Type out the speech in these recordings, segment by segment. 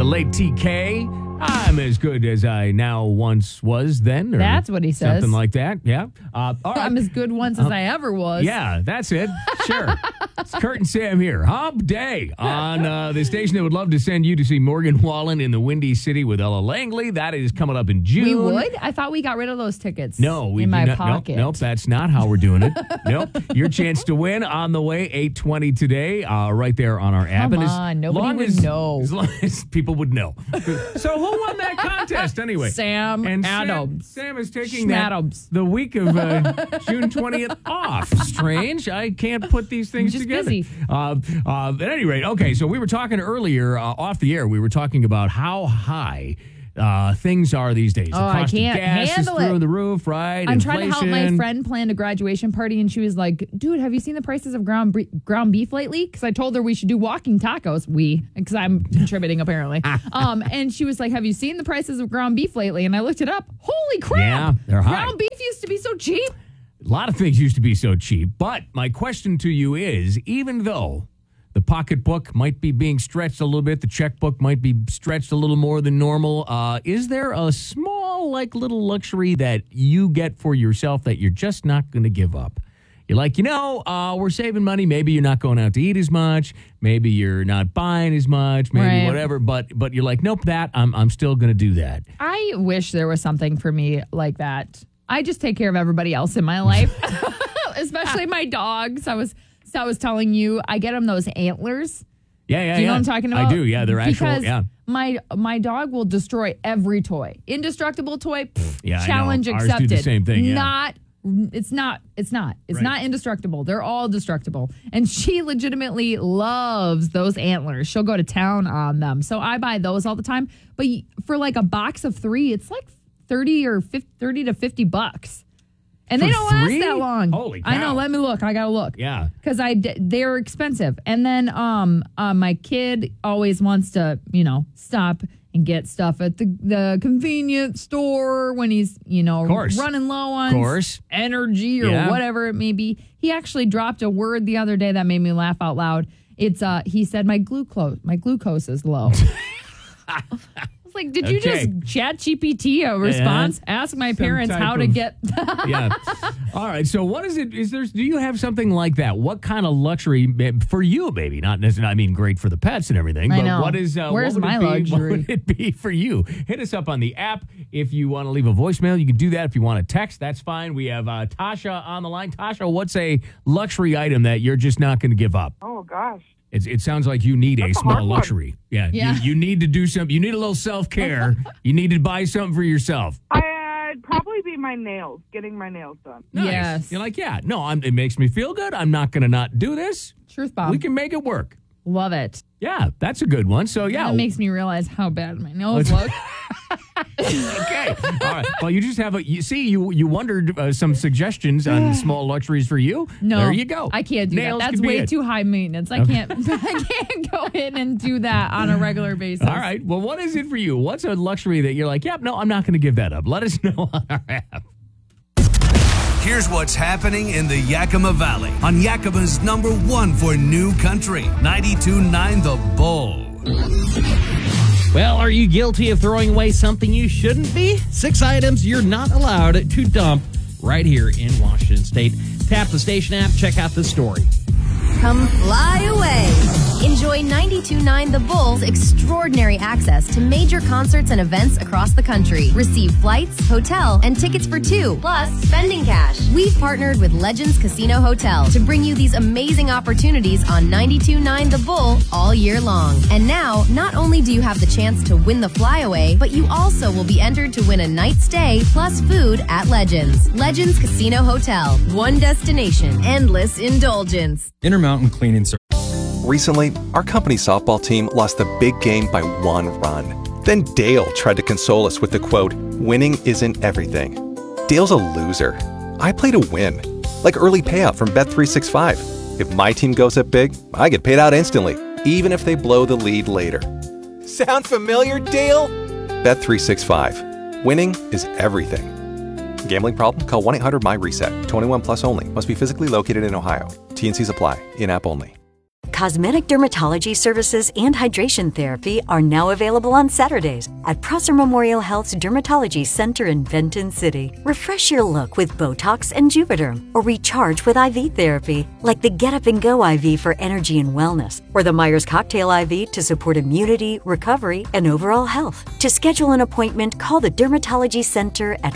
the late TK. I'm as good as I now once was then. Or that's what he says. Something like that, yeah. All right. I'm as good once as I ever was. Yeah, that's it. Sure. It's Kurt and Sam here. Hump Day on the station that would love to send you to see Morgan Wallen in the Windy City with Ella Langley. That is coming up in June. We would? I thought we got rid of those tickets. No, we in do my not. pocket. Nope, that's not how we're doing it. Nope. Your chance to win on the way, 8:20 today, right there on our app. Come on, nobody would know. As long as people would know. So who won that contest anyway? Sam Adams. Sam is taking Schmadams. the week of June 20th off. Strange. I can't put these things Just together. busy. At any rate, okay, so we were talking earlier off the air. We were talking about how high things are these days. The I cost can't of gas handle is through it. the roof, right? I'm trying to help my Inflation. friend plan a graduation party, and she was like, dude, have you seen the prices of ground beef lately? Because I told her we should do walking tacos. Because I'm contributing, apparently. And she was like, have you seen the prices of ground beef lately? And I looked it up. Holy crap. Yeah, they're high. Ground beef used to be so cheap. A lot of things used to be so cheap. But my question to you is, even though the pocketbook might be being stretched a little bit, the checkbook might be stretched a little more than normal, is there a small, little luxury that you get for yourself that you're just not going to give up? You're like, we're saving money. Maybe you're not going out to eat as much. Maybe you're not buying as much. Maybe Right. whatever. But you're like, nope, I'm still going to do that. I wish there was something for me like that. I just take care of everybody else in my life, especially my dogs. I was telling you, I get them those antlers. Yeah. Do you know what I'm talking about? I do. Yeah, they're actual. Because Yeah. my dog will destroy every toy. Indestructible toy. Yeah, I know. Challenge Ours accepted. do the same thing, yeah. It's not Right. not indestructible. They're all destructible. And she legitimately loves those antlers. She'll go to town on them. So I buy those all the time. But for like a box of 3, it's like 30 to $50. And For they don't 3? last that long. Holy cow. I know. Let me look. I gotta look. Yeah. Because they're expensive. And then my kid always wants to, stop and get stuff at the convenience store when he's, running low on energy or whatever it may be. He actually dropped a word the other day that made me laugh out loud. It's he said my glucose is low. Like, did you just chat GPT a response? Ask my parents how to get. Yeah. All right. So what is it? Do you have something like that? What kind of luxury for you, maybe? Not necessarily, I mean, great for the pets and everything. But I know. what is, Where's what would my it be, luxury? What would it be for you? Hit us up on the app. If you want to leave a voicemail, you can do that. If you want to text, that's fine. We have Tasha on the line. Tasha, what's a luxury item that you're just not going to give up? Oh, gosh. It sounds like you need a small luxury. Yeah. You need to do something. You need a little self-care. You need to buy something for yourself. I'd probably be my nails, getting my nails done. Nice. Yes. You're like, it makes me feel good. I'm not going to not do this. Truth bomb. We can make it work. Love it. Yeah, that's a good one. So, yeah. That makes me realize how bad my nails look. Okay. All right. Well, you just have you wondered some suggestions on small luxuries for you. No. There you go. I can't do Nails that. That's could be way it. too high maintenance. I can't go in and do that on a regular basis. All right. Well, what is it for you? What's a luxury that you're like, I'm not going to give that up. Let us know on our app. Here's what's happening in the Yakima Valley on Yakima's #1 for new country, 92.9 The Bull. Well, are you guilty of throwing away something you shouldn't be? 6 items you're not allowed to dump right here in Washington State. Tap the station app, check out the story. Come fly away. Enjoy 92.9 The Bull's extraordinary access to major concerts and events across the country. Receive flights, hotel, and tickets for 2, plus spending cash. We've partnered with Legends Casino Hotel to bring you these amazing opportunities on 92.9 The Bull all year long. And now, not only do you have the chance to win the flyaway, but you also will be entered to win a night stay plus food at Legends. Legends Casino Hotel. One destination, endless indulgence. Intermountain Cleaning Service. Recently, our company softball team lost the big game by 1 run. Then Dale tried to console us with the quote, "Winning isn't everything." Dale's a loser. I play to win. Like early payout from Bet365. If my team goes up big, I get paid out instantly, even if they blow the lead later. Sound familiar, Dale? Bet365. Winning is everything. Gambling problem? Call 1-800-MY-RESET. 21 plus only. Must be physically located in Ohio. T&Cs apply. In-app only. cosmetic dermatology services and hydration therapy are now available on Saturdays at Prosser Memorial Health's Dermatology Center in Benton City. Refresh your look with Botox and Juvederm, or recharge with IV therapy like the Get Up and Go IV for energy and wellness, or the Myers Cocktail IV to support immunity, recovery, and overall health. To schedule an appointment, call the Dermatology Center at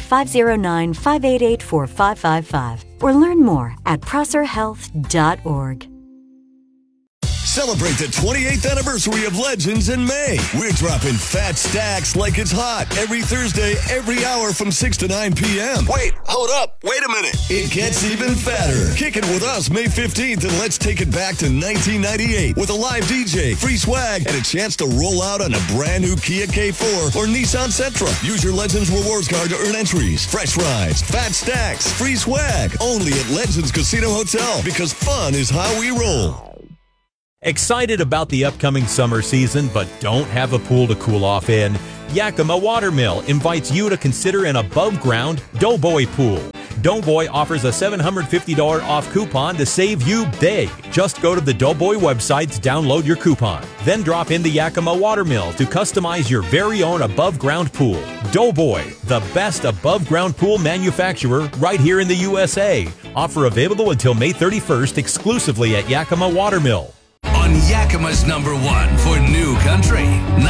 509-588-4555 or learn more at prosserhealth.org. Celebrate the 28th anniversary of Legends in May. We're dropping fat stacks like it's hot every Thursday, every hour from 6 to 9 p.m. Wait, hold up. Wait a minute. It gets even fatter. Kick it with us May 15th and let's take it back to 1998 with a live DJ, free swag, and a chance to roll out on a brand new Kia K4 or Nissan Sentra. Use your Legends Rewards card to earn entries, fresh rides, fat stacks, free swag. Only at Legends Casino Hotel, because fun is how we roll. Excited about the upcoming summer season, but don't have a pool to cool off in? Yakima Watermill invites you to consider an above-ground Doughboy pool. Doughboy offers a $750 off coupon to save you big. Just go to the Doughboy website to download your coupon. Then drop in the Yakima Watermill to customize your very own above-ground pool. Doughboy, the best above-ground pool manufacturer right here in the USA. Offer available until May 31st exclusively at Yakima Watermill. On Yakima's #1 for New Country.